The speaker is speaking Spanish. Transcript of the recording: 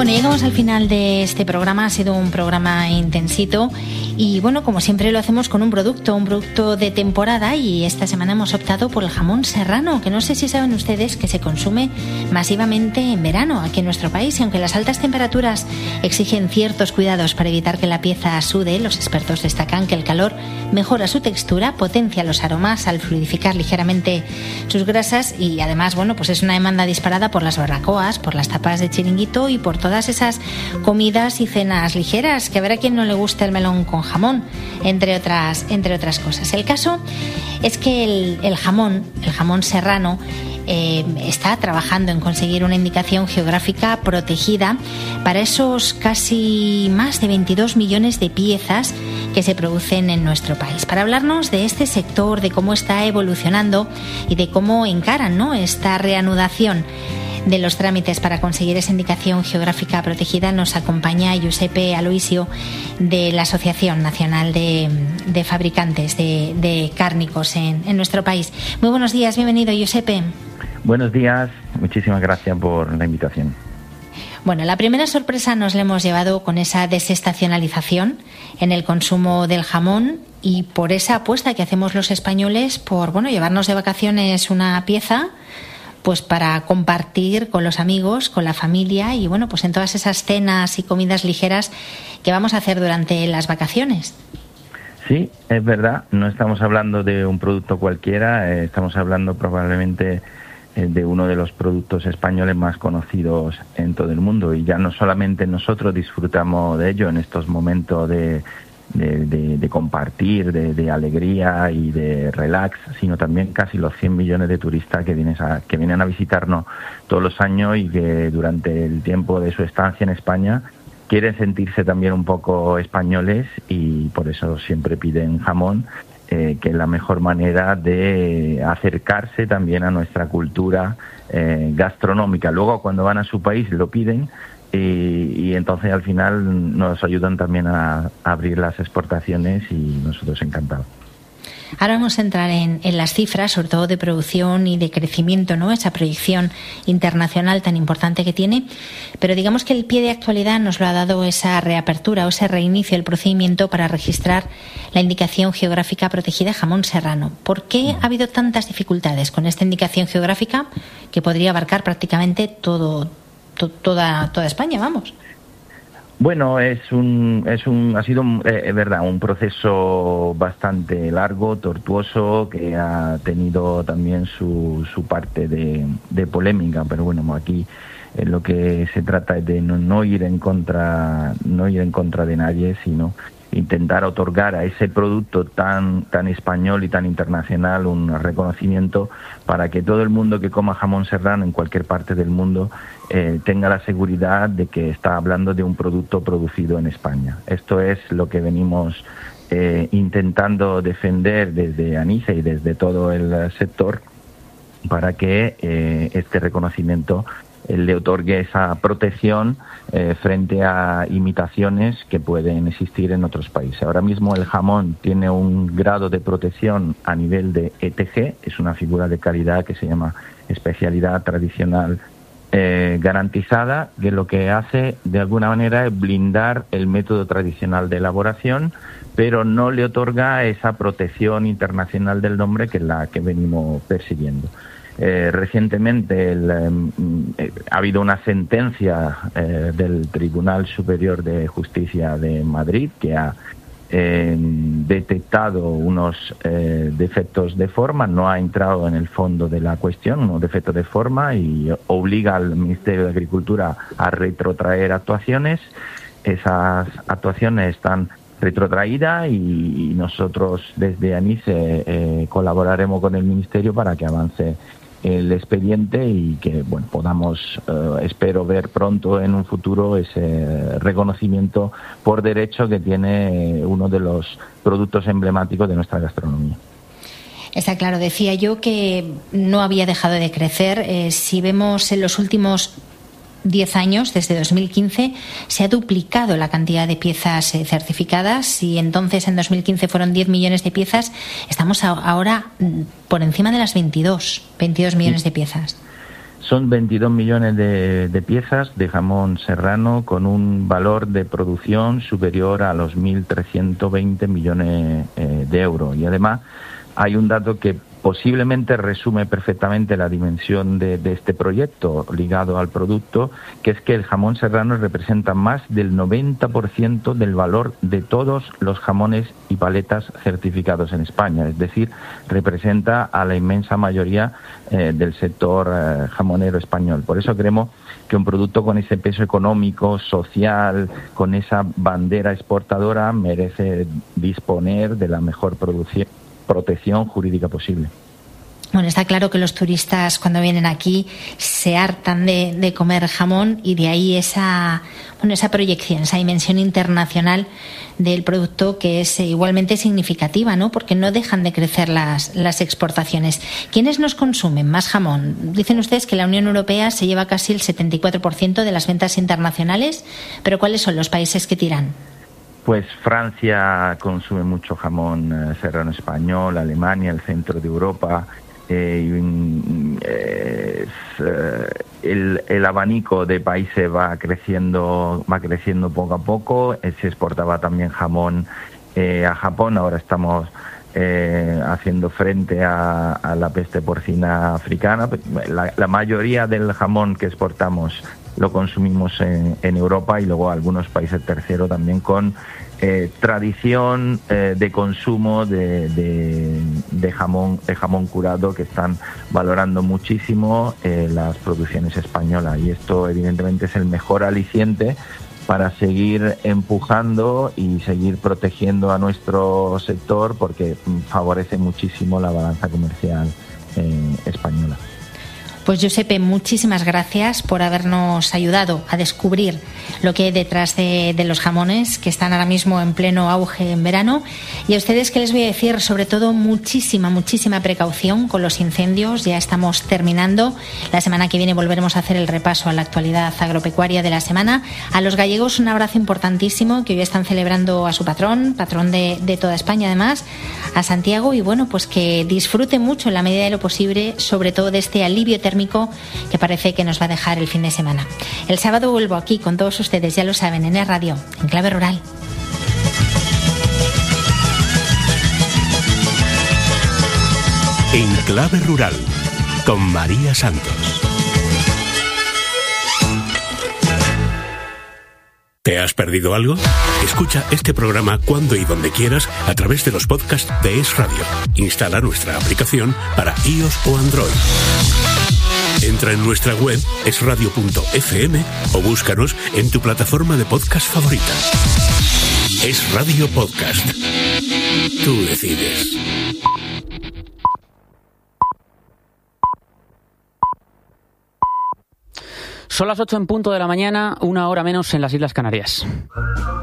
Bueno, llegamos al final de este programa. Ha sido un programa intensito y bueno, como siempre lo hacemos con un producto de temporada, y esta semana hemos optado por el jamón serrano, que no sé si saben ustedes que se consume masivamente en verano aquí en nuestro país, y aunque las altas temperaturas exigen ciertos cuidados para evitar que la pieza sude, los expertos destacan que el calor mejora su textura, potencia los aromas al fluidificar ligeramente sus grasas, y además, bueno, pues es una demanda disparada por las barbacoas, por las tapas de chiringuito y por todas esas comidas y cenas ligeras, que habrá quien no le guste el melón con jamón, entre otras cosas. El caso es que el jamón serrano está trabajando en conseguir una indicación geográfica protegida para esos casi más de 22 millones de piezas que se producen en nuestro país. Para hablarnos de este sector, de cómo está evolucionando y de cómo encaran, ¿no?, esta reanudación de los trámites para conseguir esa indicación geográfica protegida, nos acompaña Giuseppe Aloisio, de la Asociación Nacional de Fabricantes de Cárnicos en nuestro país. Muy buenos días, bienvenido, Giuseppe. Buenos días, muchísimas gracias por la invitación. Bueno, la primera sorpresa nos la hemos llevado con esa desestacionalización en el consumo del jamón y por esa apuesta que hacemos los españoles por, bueno, llevarnos de vacaciones una pieza pues para compartir con los amigos, con la familia y bueno, pues en todas esas cenas y comidas ligeras que vamos a hacer durante las vacaciones. Sí, es verdad, no estamos hablando de un producto cualquiera, estamos hablando probablemente de uno de los productos españoles más conocidos en todo el mundo, y ya no solamente nosotros disfrutamos de ello en estos momentos de compartir, de alegría y de relax, sino también casi los 100 millones de turistas que vienen a visitarnos todos los años y que durante el tiempo de su estancia en España quieren sentirse también un poco españoles, y por eso siempre piden jamón, que es la mejor manera de acercarse también a nuestra cultura gastronómica. Luego, cuando van a su país, lo piden, y entonces al final nos ayudan también a abrir las exportaciones, y nosotros encantados. Ahora vamos a entrar en las cifras, sobre todo de producción y de crecimiento, ¿no?, esa proyección internacional tan importante que tiene, pero digamos que el pie de actualidad nos lo ha dado esa reapertura o ese reinicio del procedimiento para registrar la indicación geográfica protegida jamón serrano. ¿Por qué ha habido tantas dificultades con esta indicación geográfica que podría abarcar prácticamente toda España, vamos? Bueno, ha sido verdad, un proceso bastante largo, tortuoso, que ha tenido también su parte de polémica, pero bueno, aquí lo que se trata es de no ir en contra de nadie, sino intentar otorgar a ese producto tan español y tan internacional un reconocimiento para que todo el mundo que coma jamón serrano en cualquier parte del mundo tenga la seguridad de que está hablando de un producto producido en España. Esto es lo que venimos intentando defender desde ANICE y desde todo el sector, para que este reconocimiento le otorgue esa protección frente a imitaciones que pueden existir en otros países. Ahora mismo el jamón tiene un grado de protección a nivel de ETG, es una figura de calidad que se llama especialidad tradicional garantizada, que lo que hace de alguna manera es blindar el método tradicional de elaboración, pero no le otorga esa protección internacional del nombre, que es la que venimos persiguiendo. Recientemente ha habido una sentencia del Tribunal Superior de Justicia de Madrid que ha detectado unos defectos de forma, no ha entrado en el fondo de la cuestión, unos defectos de forma, y obliga al Ministerio de Agricultura a retrotraer actuaciones. Esas actuaciones están retrotraídas y nosotros desde ANICE colaboraremos con el Ministerio para que avance el expediente y que podamos, espero ver pronto en un futuro ese reconocimiento por derecho que tiene uno de los productos emblemáticos de nuestra gastronomía. Está claro, decía yo que no había dejado de crecer. Si vemos en los últimos 10 años, desde 2015, se ha duplicado la cantidad de piezas certificadas, y entonces en 2015 fueron 10 millones de piezas. Estamos ahora por encima de las 22 millones de piezas. Son 22 millones de piezas de jamón serrano con un valor de producción superior a los 1.320 millones de euros. Y además hay un dato que posiblemente resume perfectamente la dimensión de este proyecto ligado al producto, que es que el jamón serrano representa más del 90% del valor de todos los jamones y paletas certificados en España. Es decir, representa a la inmensa mayoría del sector jamonero español. Por eso creemos que un producto con ese peso económico, social, con esa bandera exportadora, merece disponer de la mejor protección jurídica posible. Bueno, está claro que los turistas cuando vienen aquí se hartan de comer jamón, y de ahí esa proyección, esa dimensión internacional del producto, que es igualmente significativa, ¿no? Porque no dejan de crecer las exportaciones. ¿Quiénes nos consumen más jamón? Dicen ustedes que la Unión Europea se lleva casi el 74% de las ventas internacionales, pero ¿cuáles son los países que tiran? Pues Francia consume mucho jamón serrano español, Alemania, el centro de Europa. El abanico de países va creciendo poco a poco. Se exportaba también jamón a Japón. Ahora estamos haciendo frente a la peste porcina africana. La mayoría del jamón que exportamos lo consumimos en Europa, y luego algunos países terceros también con tradición de consumo de jamón curado, que están valorando muchísimo las producciones españolas, y esto evidentemente es el mejor aliciente para seguir empujando y seguir protegiendo a nuestro sector, porque favorece muchísimo la balanza comercial española. Pues Giuseppe, muchísimas gracias por habernos ayudado a descubrir lo que hay detrás de los jamones, que están ahora mismo en pleno auge en verano. Y a ustedes, ¿qué les voy a decir? Sobre todo muchísima precaución con los incendios. Ya estamos terminando. La semana que viene volveremos a hacer el repaso a la actualidad agropecuaria de la semana. A los gallegos un abrazo importantísimo, que hoy están celebrando a su patrón de toda España además, a Santiago, y bueno, pues que disfruten mucho en la medida de lo posible, sobre todo de este alivio térmico que parece que nos va a dejar el fin de semana. El sábado vuelvo aquí con todos ustedes, ya lo saben, en Es Radio, en Clave Rural. En Clave Rural, con María Santos. ¿Te has perdido algo? Escucha este programa cuando y donde quieras a través de los podcasts de Es Radio. Instala nuestra aplicación para iOS o Android. Entra en nuestra web esradio.fm o búscanos en tu plataforma de podcast favorita. Es Radio Podcast. Tú decides. Son las 8 en punto de la mañana, 1 hora menos en las Islas Canarias.